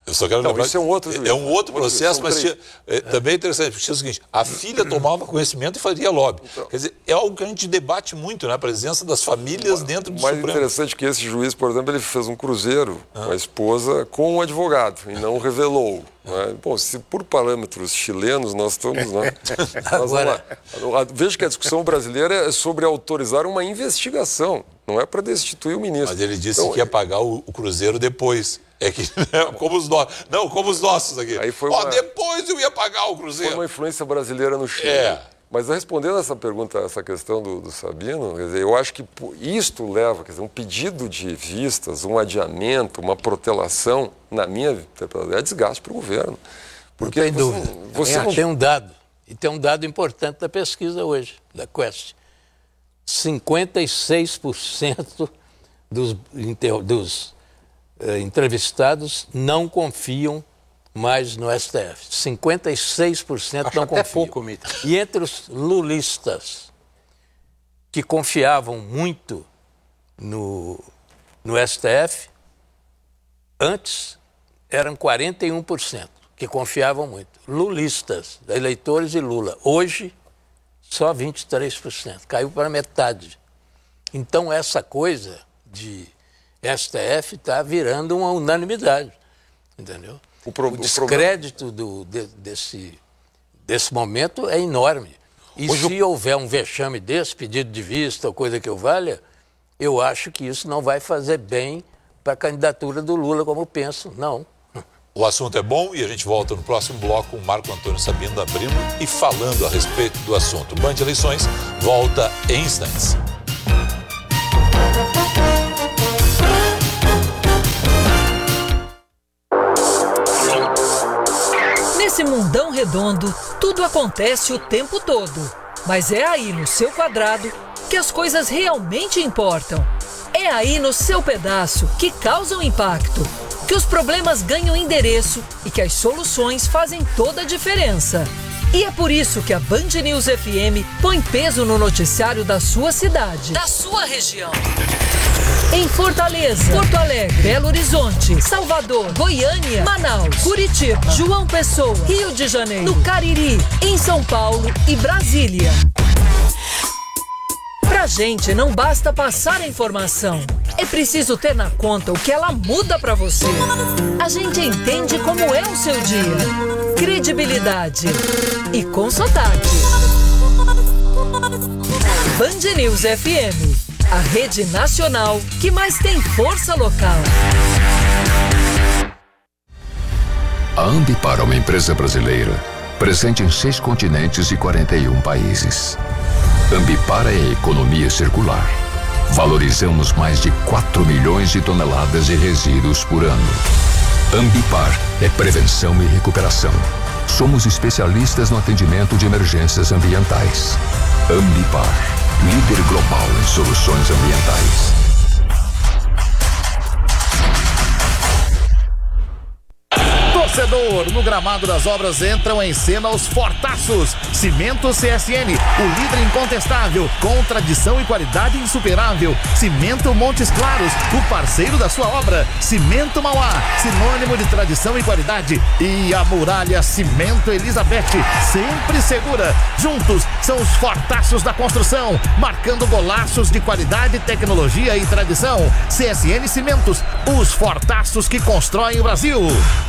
Eu só quero lembrar, isso é um outro juízo. É um outro processo, mas também é interessante, porque é o seguinte, a filha tomava conhecimento e faria lobby. Então, quer dizer, é algo que a gente debate muito, né? A presença das famílias dentro do Supremo. O mais interessante é que esse juiz, por exemplo, ele fez um cruzeiro com a esposa com um advogado e não revelou. Né? Bom, se por parâmetros chilenos nós estamos... Né? Agora... Veja que a discussão brasileira é sobre autorizar uma investigação, não é para destituir o ministro. Mas ele disse que ia pagar o cruzeiro depois. É que, como os nossos. Não, como os nossos aqui. Aí foi depois eu ia pagar o cruzeiro. Foi uma influência brasileira no Chile. Mas respondendo essa pergunta, essa questão do Sabino, quer dizer, eu acho que isto leva, quer dizer, um pedido de vistas, um adiamento, uma protelação, na minha interpretação, é desgaste para o governo. Porque não tem dúvida. Tem um dado, e tem um dado importante da pesquisa hoje, da Quest. 56% dos entrevistados não confiam mais no STF. 56% não confiam. Até pouco, Mita. E entre os lulistas que confiavam muito no STF, antes eram 41% que confiavam muito. Lulistas, eleitores de Lula. Hoje, só 23%. Caiu para metade. Então, essa coisa de STF está virando uma unanimidade, entendeu? O descrédito desse momento é enorme. E se houver um vexame desse, pedido de vista ou coisa que eu valha, eu acho que isso não vai fazer bem para a candidatura do Lula, como eu penso, não. O assunto é bom e a gente volta no próximo bloco com o Marco Antônio Sabino abrindo e falando a respeito do assunto. Band Eleições volta em instantes. Nesse mundão redondo, tudo acontece o tempo todo. Mas é aí no seu quadrado que as coisas realmente importam. É aí no seu pedaço que causam impacto, que os problemas ganham endereço e que as soluções fazem toda a diferença. E é por isso que a Band News FM põe peso no noticiário da sua cidade, da sua região. Em Fortaleza, Porto Alegre, Belo Horizonte, Salvador, Goiânia, Manaus, Curitiba, João Pessoa, Rio de Janeiro, no Cariri, em São Paulo e Brasília. Pra gente não basta passar a informação, é preciso ter na conta o que ela muda pra você. A gente entende como é o seu dia, credibilidade e com sotaque. Band News FM. A rede nacional que mais tem força local. A Ambipar é uma empresa brasileira, presente em 6 continentes e 41 países. Ambipar é a economia circular. Valorizamos mais de 4 milhões de toneladas de resíduos por ano. Ambipar é prevenção e recuperação. Somos especialistas no atendimento de emergências ambientais. Ambipar. Líder global em soluções ambientais. Torcedor, no gramado das obras entram em cena os fortaços. Cimento CSN, o líder incontestável, com tradição e qualidade insuperável. Cimento Montes Claros, o parceiro da sua obra. Cimento Mauá, sinônimo de tradição e qualidade. E a Muralha Cimento Elizabeth, sempre segura. Juntos são os fortaços da construção, marcando golaços de qualidade, tecnologia e tradição. CSN Cimentos, os fortaços que constroem o Brasil.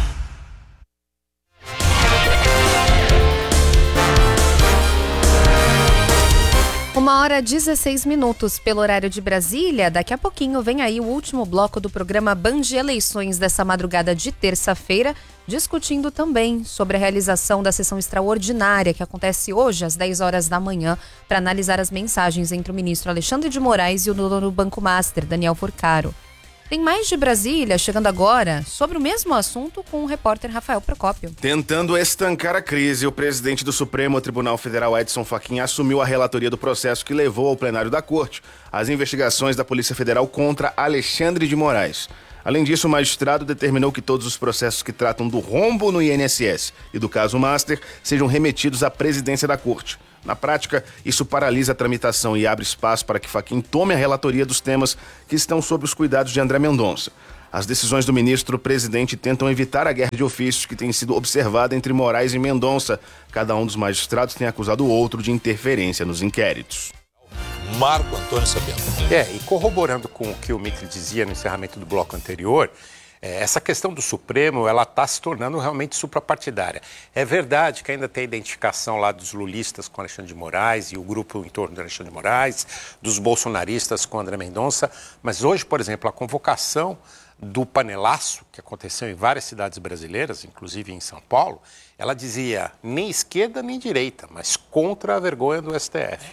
1h16 pelo horário de Brasília. Daqui a pouquinho vem aí o último bloco do programa Band Eleições dessa madrugada de terça-feira, discutindo também sobre a realização da sessão extraordinária que acontece hoje às 10 horas da manhã para analisar as mensagens entre o ministro Alexandre de Moraes e o dono do Banco Master, Daniel Furcaro. Tem mais de Brasília chegando agora sobre o mesmo assunto com o repórter Rafael Procópio. Tentando estancar a crise, o presidente do Supremo Tribunal Federal, Edson Fachin, assumiu a relatoria do processo que levou ao plenário da Corte as investigações da Polícia Federal contra Alexandre de Moraes. Além disso, o magistrado determinou que todos os processos que tratam do rombo no INSS e do caso Master sejam remetidos à presidência da Corte. Na prática, isso paralisa a tramitação e abre espaço para que Fachin tome a relatoria dos temas que estão sob os cuidados de André Mendonça. As decisões do ministro-presidente tentam evitar a guerra de ofícios que tem sido observada entre Moraes e Mendonça. Cada um dos magistrados tem acusado o outro de interferência nos inquéritos. Marco Antônio Sabino. E corroborando com o que o Mitri dizia no encerramento do bloco anterior, essa questão do Supremo, ela está se tornando realmente suprapartidária. É verdade que ainda tem a identificação lá dos lulistas com Alexandre de Moraes e o grupo em torno de Alexandre de Moraes, dos bolsonaristas com André Mendonça, mas hoje, por exemplo, a convocação do panelaço, que aconteceu em várias cidades brasileiras, inclusive em São Paulo, ela dizia nem esquerda nem direita, mas contra a vergonha do STF.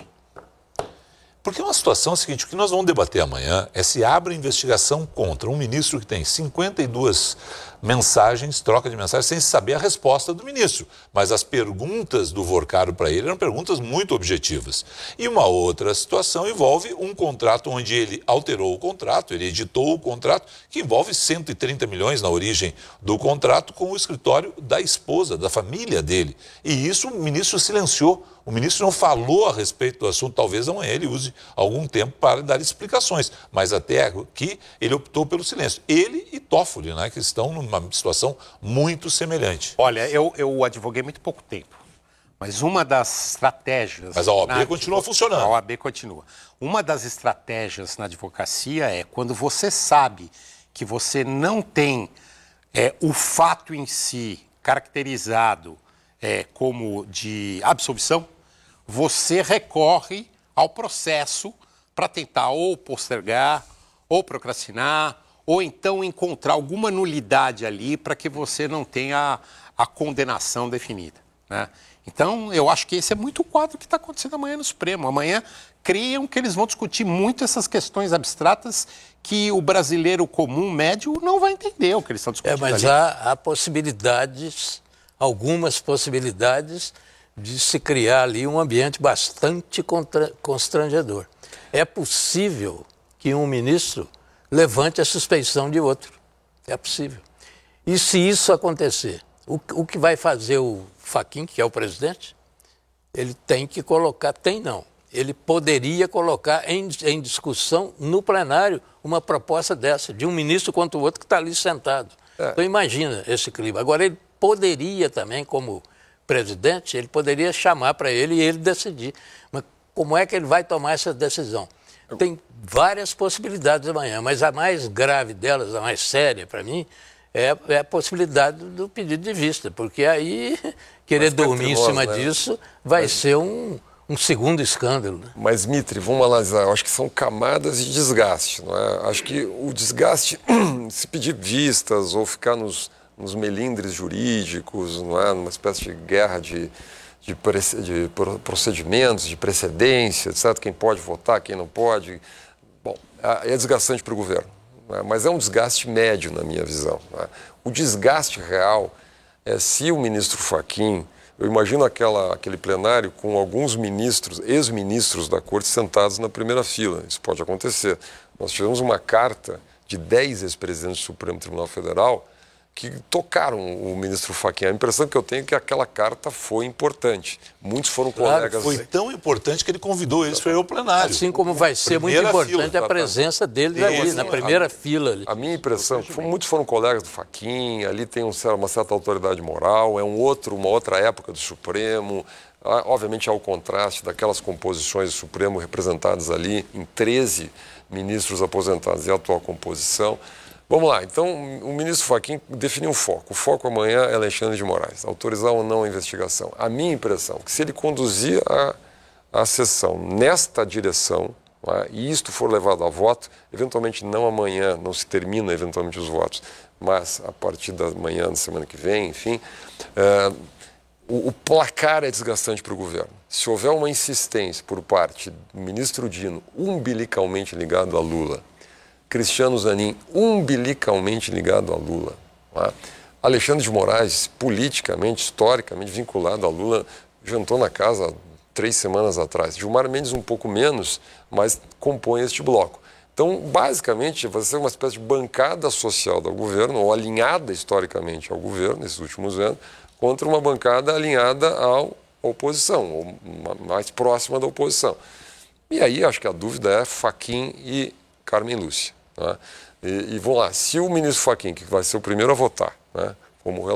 Porque uma situação é a seguinte, o que nós vamos debater amanhã é se abre investigação contra um ministro que tem 52 mensagens, troca de mensagens, sem saber a resposta do ministro. Mas as perguntas do Vorcaro para ele eram perguntas muito objetivas. E uma outra situação envolve um contrato onde ele alterou o contrato, ele editou o contrato, que envolve 130 milhões na origem do contrato com o escritório da esposa, da família dele. E isso o ministro silenciou. O ministro não falou a respeito do assunto, talvez amanhã ele use algum tempo para dar explicações, mas até aqui ele optou pelo silêncio. Ele e Toffoli, né, que estão numa situação muito semelhante. Olha, eu advoguei muito pouco tempo, mas uma das estratégias... Mas a OAB continua funcionando. A OAB continua. Uma das estratégias na advocacia é quando você sabe que você não tem o fato em si caracterizado como de absolvição, você recorre ao processo para tentar ou postergar, ou procrastinar, ou então encontrar alguma nulidade ali para que você não tenha a condenação definida, né? Então, eu acho que esse é muito o quadro que está acontecendo amanhã no Supremo. Amanhã, creiam que eles vão discutir muito essas questões abstratas que o brasileiro comum, médio, não vai entender o que eles estão discutindo mas ali. há possibilidades, algumas possibilidades de se criar ali um ambiente bastante constrangedor. É possível que um ministro levante a suspeição de outro. É possível. E se isso acontecer, o que vai fazer o Fachin, que é o presidente, ele tem que colocar, ele poderia colocar em discussão no plenário uma proposta dessa, de um ministro contra o outro que está ali sentado. Então imagina esse clima. Agora ele poderia também, como presidente, ele poderia chamar para ele e ele decidir. Mas como é que ele vai tomar essa decisão? Tem várias possibilidades amanhã, mas a mais grave delas, a mais séria para mim, é a possibilidade do pedido de vista, porque aí querer dormir em cima disso vai ser um segundo escândalo. Né? Mas, Mitri, vamos analisar. Eu acho que são camadas de desgaste. Não é? Acho que o desgaste, se pedir vistas ou ficar nos melindres jurídicos, não é? Numa espécie de guerra de procedimentos, de precedência, etc. Quem pode votar, quem não pode. Bom, é desgastante para o governo. Não é? Mas é um desgaste médio, na minha visão. Não é? O desgaste real é se o ministro Fachin... Eu imagino aquele plenário com alguns ministros, ex-ministros da Corte sentados na primeira fila. Isso pode acontecer. Nós tivemos uma carta de 10 ex-presidentes do Supremo Tribunal Federal que tocaram o ministro Fachin. A impressão que eu tenho é que aquela carta foi importante. Muitos foram colegas... Foi tão importante que ele convidou eles para ir ao plenário. Assim como vai ser muito importante a presença deles ali, na primeira fila. Ali. A minha impressão, muitos foram colegas do Fachin, ali tem uma certa autoridade moral, é uma outra época do Supremo. Obviamente há o contraste daquelas composições do Supremo representadas ali em 13 ministros aposentados e a atual composição. Vamos lá, então o ministro Fachin definiu um foco. O foco amanhã é Alexandre de Moraes, autorizar ou não a investigação. A minha impressão é que se ele conduzir a sessão nesta direção, e isto for levado a voto, eventualmente não amanhã, não se termina eventualmente os votos, mas a partir da manhã, da semana que vem, enfim, o placar é desgastante para o governo. Se houver uma insistência por parte do ministro Dino, umbilicalmente ligado a Lula, Cristiano Zanin, umbilicalmente ligado a Lula. Tá? Alexandre de Moraes, politicamente, historicamente vinculado a Lula, jantou na casa 3 semanas atrás. Gilmar Mendes um pouco menos, mas compõe este bloco. Então, basicamente, vai ser uma espécie de bancada social do governo, ou alinhada historicamente ao governo, nesses últimos anos, contra uma bancada alinhada à oposição, ou mais próxima da oposição. E aí, acho que a dúvida é Fachin e Carmen Lúcia. Tá? E vamos lá, se o ministro Fachin, que vai ser o primeiro a votar, né, como